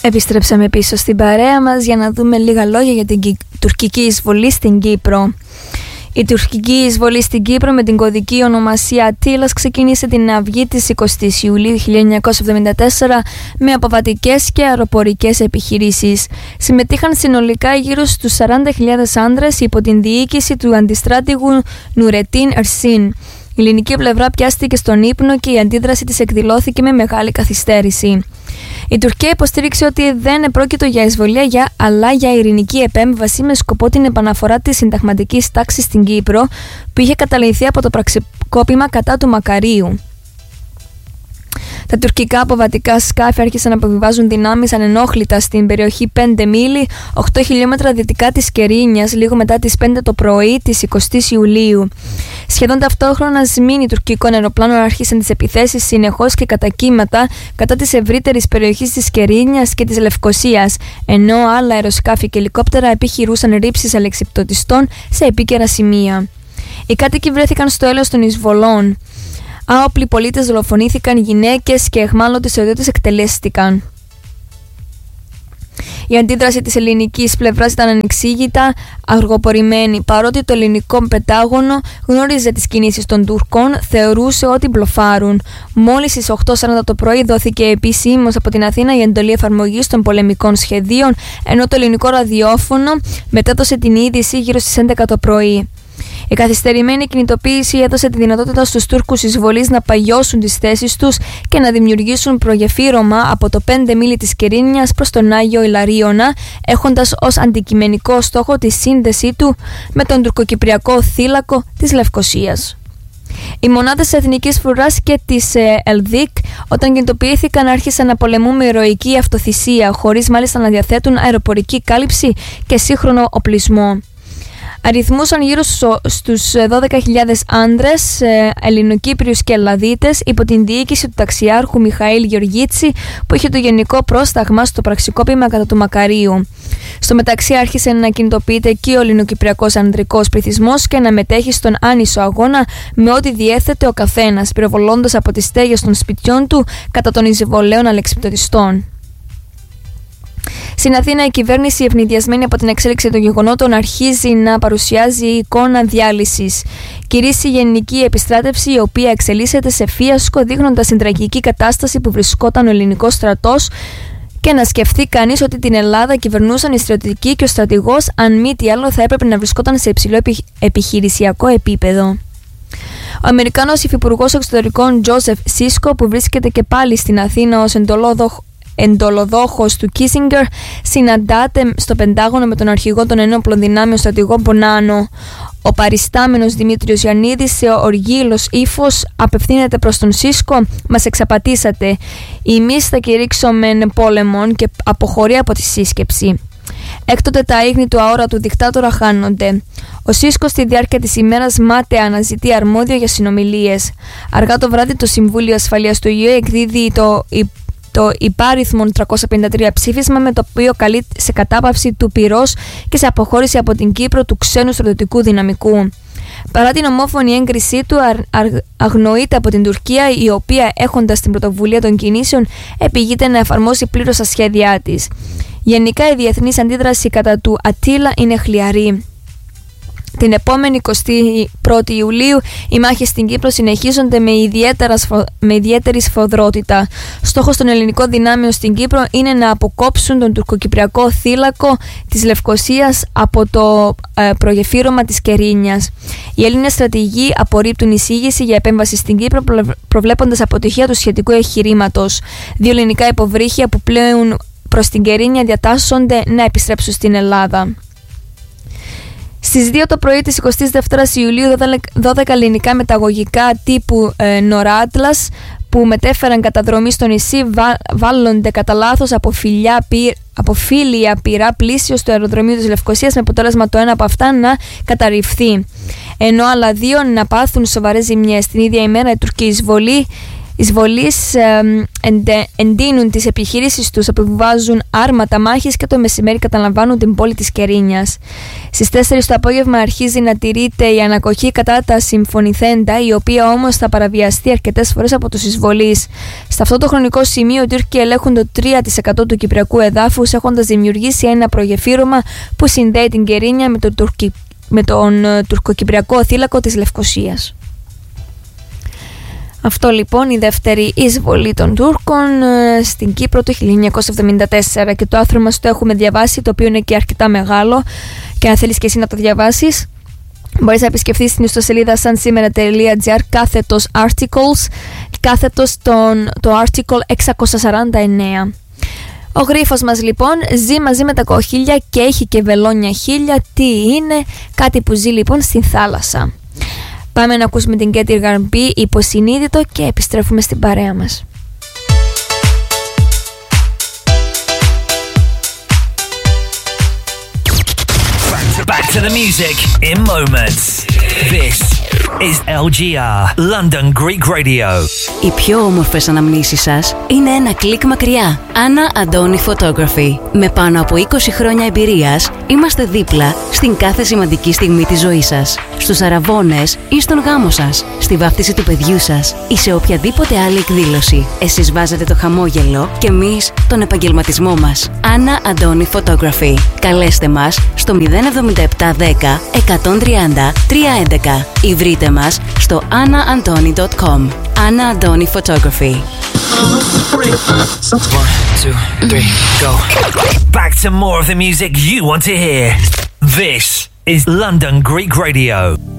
Επιστρέψαμε πίσω στην παρέα μας για να δούμε λίγα λόγια για την τουρκική εισβολή στην Κύπρο. Η τουρκική εισβολή στην Κύπρο με την κωδική ονομασία Αττήλας ξεκίνησε την αυγή της 20 Ιουλίου 1974 με αποβατικές και αεροπορικές επιχειρήσεις. Συμμετείχαν συνολικά γύρω στους 40.000 άνδρες υπό την διοίκηση του αντιστράτηγου Νουρετίν Ερσίν. Η ελληνική πλευρά πιάστηκε στον ύπνο και η αντίδραση της εκδηλώθηκε με μεγάλη καθυστέρηση. Η Τουρκία υποστήριξε ότι δεν επρόκειτο για εισβολή αλλά για ειρηνική επέμβαση με σκοπό την επαναφορά της συνταγματικής τάξης στην Κύπρο που είχε καταληθεί από το πραξικόπημα κατά του Μακαρίου. Τα τουρκικά αποβατικά σκάφη άρχισαν να αποβιβάζουν δυνάμεις ανενόχλητα στην περιοχή 5 μίλι, 8 χιλιόμετρα δυτικά της Κερίνιας, λίγο μετά τις 5 το πρωί της 20 Ιουλίου. Σχεδόν ταυτόχρονα σμήνοι τουρκικών αεροπλάνων άρχισαν τις επιθέσεις συνεχώς και κατά κύματα κατά της ευρύτερης περιοχής της Κερίνιας και της Λευκωσίας, ενώ άλλα αεροσκάφη και ελικόπτερα επιχειρούσαν ρήψεις αλεξιπτωτιστών σε επίκαιρα σημεία. Οι κάτοικοι βρέθηκαν στο έλεος των εισβολών. Άοπλοι πολίτες δολοφονήθηκαν, γυναίκες και εχμάλωτοι στρατιώτες εκτελέστηκαν. Η αντίδραση της ελληνικής πλευράς ήταν ανεξήγητα αργοπορημένη. Παρότι το ελληνικό πεντάγωνο γνώριζε τις κινήσεις των Τουρκών, θεωρούσε ότι μπλοφάρουν. Μόλις στις 8:40 το πρωί δόθηκε επισήμως από την Αθήνα η εντολή εφαρμογής των πολεμικών σχεδίων, ενώ το ελληνικό ραδιόφωνο μετέδωσε την είδηση γύρω στις 11 το πρωί. Η καθυστερημένη κινητοποίηση έδωσε τη δυνατότητα στους Τούρκους εισβολείς να παγιώσουν τις θέσεις τους και να δημιουργήσουν προγεφύρωμα από το 5 μίλι της Κερίνιας προς τον Άγιο Ιλαρίωνα, έχοντας ως αντικειμενικό στόχο τη σύνδεσή του με τον τουρκοκυπριακό θύλακο της Λευκωσίας. Οι μονάδες εθνικής φρουράς και της ΕΛΔΙΚ, όταν κινητοποιήθηκαν, άρχισαν να πολεμούν με ηρωική αυτοθυσία, χωρίς μάλιστα να διαθέτουν αεροπορική κάλυψη και σύγχρονο οπλισμό. Αριθμούσαν γύρω στους 12.000 άνδρες, Ελληνοκύπριους και Ελλαδίτες, υπό την διοίκηση του ταξιάρχου Μιχαήλ Γεωργίτση, που είχε το γενικό πρόσταγμα στο πραξικόπημα κατά του Μακαρίου. Στο μεταξύ άρχισε να κινητοποιείται και ο ελληνοκυπριακός ανδρικός πληθυσμός και να μετέχει στον άνισο αγώνα με ό,τι διέθετε ο καθένας, πυροβολώντας από τις στέγες των σπιτιών του κατά των εισβολέων αλεξιπτωτιστών. Στην Αθήνα, η κυβέρνηση, ευνηδιασμένη από την εξέλιξη των γεγονότων, αρχίζει να παρουσιάζει εικόνα διάλυσης. Κηρύσσει γενική επιστράτευση, η οποία εξελίσσεται σε φίασκο, δείχνοντας την τραγική κατάσταση που βρισκόταν ο ελληνικός στρατός, και να σκεφτεί κανείς ότι την Ελλάδα κυβερνούσαν οι στρατιωτικοί και ο στρατηγός, αν μη τι άλλο, θα έπρεπε να βρισκόταν σε υψηλό επιχειρησιακό επίπεδο. Ο Αμερικάνος υφυπουργός εξωτερικών Τζόσεφ Σίσκο, που βρίσκεται και πάλι στην Αθήνα ως εντολοδόχος του Κίσινγκερ, συναντάται στο Πεντάγωνο με τον αρχηγό των ενόπλων δυνάμεων στρατηγό Μπονάνο. Ο παριστάμενος Δημήτριος Γιαννίδης σε οργήλος ύφος απευθύνεται προς τον Σίσκο: «Μας εξαπατήσατε. Εμείς θα κηρύξομεν πόλεμον», και αποχωρεί από τη σύσκεψη. Έκτοτε τα ίχνη του αόρατου δικτάτορα χάνονται. Ο Σίσκο στη διάρκεια της ημέρας μάταια αναζητεί αρμόδιο για συνομιλίες. Αργά το βράδυ το Συμβούλιο Ασφαλείας του ΙΟΕ εκδίδει το υπάριθμον 353 ψήφισμα, με το οποίο καλεί σε κατάπαυση του πυρός και σε αποχώρηση από την Κύπρο του ξένου στρατιωτικού δυναμικού. Παρά την ομόφωνη έγκρισή του, αγνοείται από την Τουρκία, η οποία, έχοντας την πρωτοβουλία των κινήσεων, επηγείται να εφαρμόσει πλήρως τα σχέδιά της. Γενικά, η διεθνής αντίδραση κατά του Αττήλα είναι χλιαρή. Την επόμενη 21η Ιουλίου οι μάχες στην Κύπρο συνεχίζονται με ιδιαίτερη σφοδρότητα. Στόχος των ελληνικών δυνάμεων στην Κύπρο είναι να αποκόψουν τον τουρκοκυπριακό θύλακο της Λευκωσίας από το προγεφύρωμα της Κερίνιας. Οι Έλληνες στρατηγοί απορρίπτουν εισήγηση για επέμβαση στην Κύπρο, προβλέποντας αποτυχία του σχετικού εγχειρήματος. Δύο ελληνικά υποβρύχια που πλέον προς την Κερίνια διατάσσονται να επιστρέψουν στην Ελλάδα. Στις 2 το πρωί της 22ης Ιουλίου 12 ελληνικά μεταγωγικά τύπου Νοράτλας που μετέφεραν καταδρομή στο νησί βάλλονται κατά λάθος από φίλια πυρά πλήσιο στο αεροδρομίο της Λευκωσίας, με αποτέλεσμα το ένα από αυτά να καταρριφθεί, ενώ άλλα δύο να πάθουν σοβαρές ζημιές. Την ίδια ημέρα η τουρκική εισβολή εισβολείς εντείνουν τις επιχείρησεις τους, αποβιβάζουν άρματα μάχης και το μεσημέρι καταλαμβάνουν την πόλη της Κερίνιας. Στις 4 το απόγευμα αρχίζει να τηρείται η ανακοχή κατά τα συμφωνηθέντα, η οποία όμως θα παραβιαστεί αρκετές φορές από τους εισβολείς. Σε αυτό το χρονικό σημείο οι Τούρκοι ελέγχουν το 3% του κυπριακού εδάφους, έχοντας δημιουργήσει ένα προγεφύρωμα που συνδέει την Κερίνια με τον τουρκοκυπριακό θύλακο της Λευκωσίας. Αυτό λοιπόν η δεύτερη εισβολή των Τούρκων στην Κύπρο το 1974, και το άρθρο μας το έχουμε διαβάσει, το οποίο είναι και αρκετά μεγάλο, και αν θέλεις και εσύ να το διαβάσεις μπορείς να επισκεφθείς την ιστοσελίδα sansimera.gr /articles το article 649. Ο γρίφος μας λοιπόν ζει μαζί με τα κοχύλια και έχει και βελόνια χείλια. Τι είναι? Κάτι που ζει λοιπόν στην θάλασσα. Πάμε να ακούσουμε την Get It Garbee, Υποσυνείδητο, και επιστρέφουμε στην παρέα μας. Back to the music in moments. This is LGR, London Greek Radio. Οι πιο όμορφες αναμνήσεις σας είναι ένα κλικ μακριά. Anna Andoni Photography. Με πάνω από 20 χρόνια εμπειρίας, είμαστε δίπλα στην κάθε σημαντική στιγμή της ζωής σας. Στους αραβώνες ή στον γάμο σας, στη βάφτιση του παιδιού σας ή σε οποιαδήποτε άλλη εκδήλωση. Εσείς βάζετε το χαμόγελο και εμείς τον επαγγελματισμό μας. Anna Andoni Photography. Καλέστε μας στο 07710 130 311 ή βρείτε μας στο annaantoni.com. Anna Andoni Photography. 1, 2, 3, go. Back to more of the music you want to hear. This is London Greek Radio.